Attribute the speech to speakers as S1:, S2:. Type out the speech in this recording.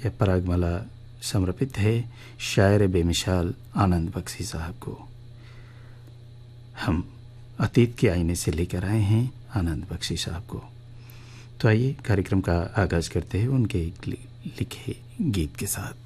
S1: यह परागमाला समर्पित है शायर बेमिसाल आनंद बख्शी साहब को। हम अतीत के आईने से लेकर आए हैं आनंद बख्शी साहब को। तो आइए कार्यक्रम का आगाज करते हैं उनके लिखे गीत के साथ।